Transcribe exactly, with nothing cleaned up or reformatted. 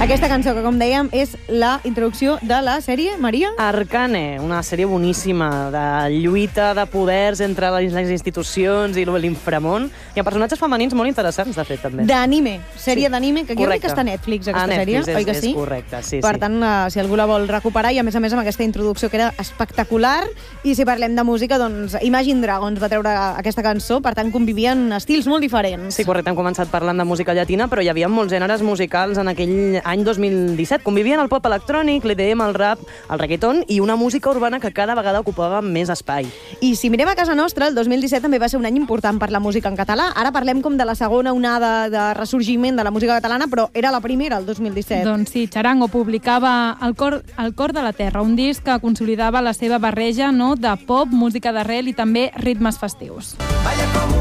Aquesta cançó, que com dèiem, és la introducció de la sèrie, Maria? Arcane, una sèrie boníssima de lluita de poders entre les, les institucions i l'inframón. Hi ha personatges femenins molt interessants, de fet, també. D'anime, sèrie sí. d'anime, que jo crec que està a Netflix, aquesta a Netflix, sèrie, oi que sí? És correcte, sí, per sí. tant, uh, si algú la vol recuperar, i a més a més amb aquesta introducció que era espectacular, i si parlem de música, doncs Imagine Dragons va treure aquesta cançó, per tant convivien estils molt diferents. Sí, correcte, hem començat parlant de música llatina, però hi havia molts gèneres musicals en aquell any dos mil disset. Convivien el pop electrònic, l'E D M, el rap, el reggaeton i una música urbana que cada vegada ocupava més espai. I si mirem a casa nostra, el dos mil disset també va ser un any important per la música en català. Ara parlem com de la segona onada de ressorgiment de la música catalana, però era la primera, el dos mil disset. Doncs sí, Charango publicava El cor, el cor de la terra, un disc que consolidava la seva barreja, no, de pop, música d'arrel i també ritmes festius. Vaya com